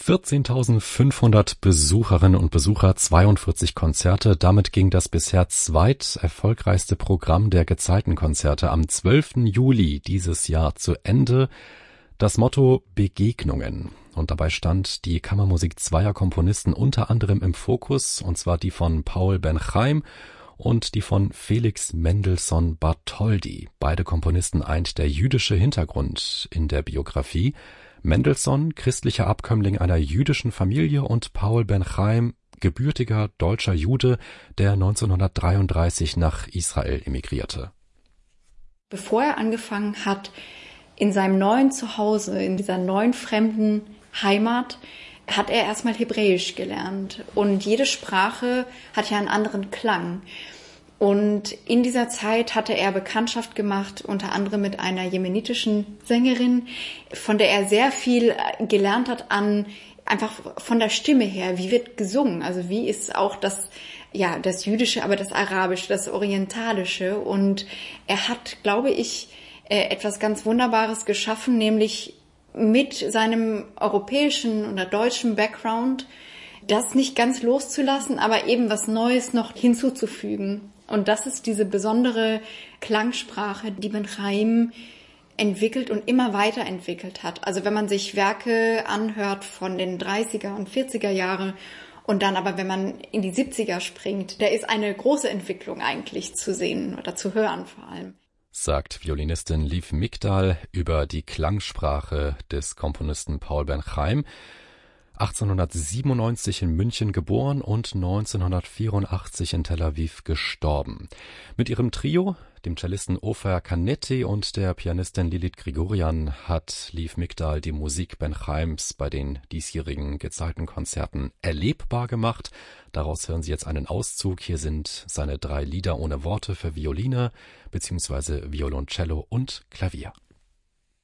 14.500 Besucherinnen und Besucher, 42 Konzerte. Damit ging das bisher zweiterfolgreichste Programm der Gezeitenkonzerte am 12. Juli dieses Jahr zu Ende. Das Motto Begegnungen. Und dabei stand die Kammermusik zweier Komponisten unter anderem im Fokus, und zwar die von Paul Ben-Chaim und die von Felix Mendelssohn Bartholdy. Beide Komponisten eint der jüdische Hintergrund in der Biografie. Mendelssohn, christlicher Abkömmling einer jüdischen Familie, und Paul Ben-Chaim, gebürtiger deutscher Jude, der 1933 nach Israel emigrierte. Bevor er angefangen hat, in seinem neuen Zuhause, in dieser neuen fremden Heimat, hat er erstmal Hebräisch gelernt. Und jede Sprache hat ja einen anderen Klang. Und in dieser Zeit hatte er Bekanntschaft gemacht, unter anderem mit einer jemenitischen Sängerin, von der er sehr viel gelernt hat einfach von der Stimme her. Wie wird gesungen? Also wie ist auch das Jüdische, aber das Arabische, das Orientalische. Und er hat, glaube ich, etwas ganz Wunderbares geschaffen, nämlich mit seinem europäischen oder deutschen Background das nicht ganz loszulassen, aber eben was Neues noch hinzuzufügen. Und das ist diese besondere Klangsprache, die Ben-Chaim entwickelt und immer weiterentwickelt hat. Also wenn man sich Werke anhört von den 30er und 40er Jahre und dann aber, wenn man in die 70er springt, da ist eine große Entwicklung eigentlich zu sehen oder zu hören vor allem. Sagt Violinistin Liv Migdal über die Klangsprache des Komponisten Paul Ben-Chaim. 1897 in München geboren und 1984 in Tel Aviv gestorben. Mit ihrem Trio, dem Cellisten Ofer Canetti und der Pianistin Lilith Grigorian, hat Liv Migdal die Musik Ben-Chaims bei den diesjährigen Gezeitenkonzerten erlebbar gemacht. Daraus hören Sie jetzt einen Auszug. Hier sind seine 3 Lieder ohne Worte für Violine bzw. Violoncello und Klavier.